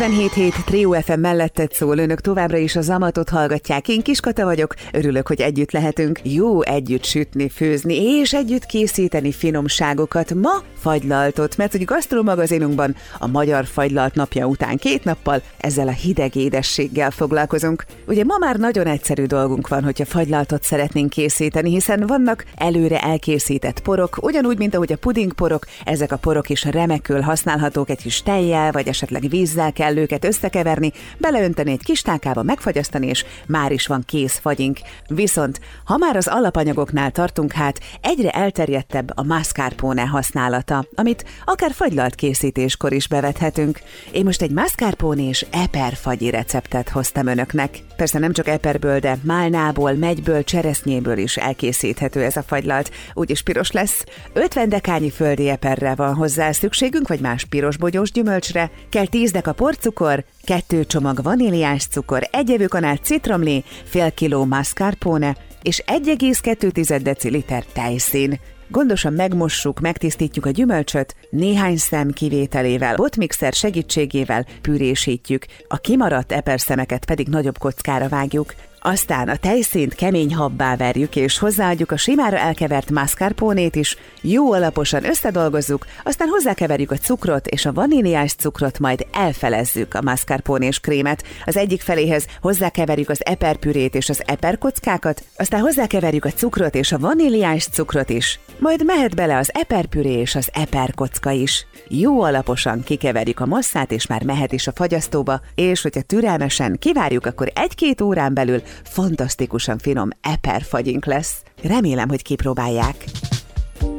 17 Trio FM melletted szól, önök továbbra is a Zamatot hallgatják. Én Kiskata vagyok, örülök, hogy együtt lehetünk. Jó együtt sütni, főzni és együtt készíteni finomságokat. Ma fagylaltot, mert hogy gasztromagazinunkban a Magyar Fagylalt napja után 2 nappal ezzel a hideg édességgel foglalkozunk. Ugye ma már nagyon egyszerű dolgunk van, hogyha fagylaltot szeretnénk készíteni, hiszen vannak előre elkészített porok, ugyanúgy, mint ahogy a pudingporok, ezek a porok is remekül használhatók egy kis tejjel, vagy esetleg vízzel kell őket összekeverni, beleönteni egy kis tálkába, megfagyasztani, és már is van kész fagyink. Viszont, ha már az alapanyagoknál tartunk, hát egyre elterjedtebb a mascarpone használata, amit akár fagylalt készítéskor is bevethetünk. Én most egy mascarpone és eperfagyi receptet hoztam önöknek. Persze nem csak eperből, de málnából, megyből, cseresznyéből is elkészíthető ez a fagylalt, úgyis piros lesz. 50 dekányi földi eperre van hozzá szükségünk, vagy más pirosbogyós gyümölcsre, kell 10 deka porcukor, 2 csomag vaníliás cukor, 1 evőkanál citromlé, fél kiló mascarpone és 1,2 deciliter tejszín. Gondosan megmossuk, megtisztítjuk a gyümölcsöt, néhány szem kivételével, botmixer segítségével pürésítjük, a kimaradt eperszemeket pedig nagyobb kockára vágjuk. Aztán a tejszínt kemény habbá verjük, és hozzáadjuk a simára elkevert mascarponét is, jó alaposan összedolgozzuk, aztán hozzákeverjük a cukrot és a vaníliás cukrot, majd elfelezzük a mascarponés krémet. Az egyik feléhez hozzákeverjük az eperpürét és az eperkockákat, aztán hozzákeverjük a cukrot és a vaníliás cukrot is, majd mehet bele az eperpüré és az eperkocka is. Jó alaposan kikeverjük a masszát, és már mehet is a fagyasztóba, és hogyha türelmesen kivárjuk, akkor 1-2 órán belül fantasztikusan finom eperfagyink lesz. Remélem, hogy kipróbálják.